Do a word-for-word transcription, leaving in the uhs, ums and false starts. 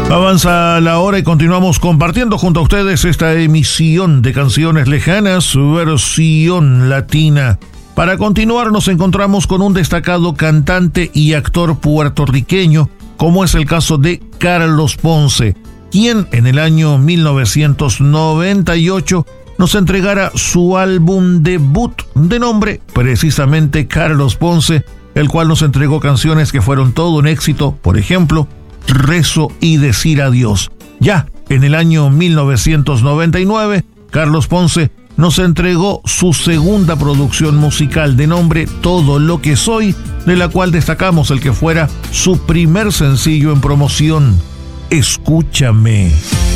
Avanza la hora y continuamos compartiendo junto a ustedes esta emisión de Canciones Lejanas, versión latina. Para continuar nos encontramos con un destacado cantante y actor puertorriqueño, como es el caso de Carlos Ponce, quien en el año mil novecientos noventa y ocho nos entregara su álbum debut de nombre precisamente Carlos Ponce, el cual nos entregó canciones que fueron todo un éxito, por ejemplo, Rezo y Decir Adiós. Ya en el año mil novecientos noventa y nueve, Carlos Ponce nos entregó su segunda producción musical de nombre Todo lo que soy, de la cual destacamos el que fuera su primer sencillo en promoción, Escúchame.